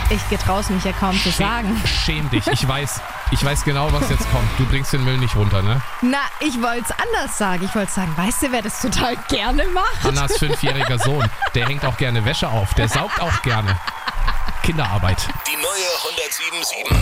Ich getrau's mich ja kaum zu sagen. Schäm dich. Ich weiß genau, was jetzt kommt. Du bringst den Müll nicht runter, ne? Na, ich wollte es anders sagen. Ich wollte sagen, weißt du, wer das total gerne macht? Annas 5-jähriger Sohn, der hängt auch gerne Wäsche auf. Der saugt auch gerne. Kinderarbeit. Die neue 107.7.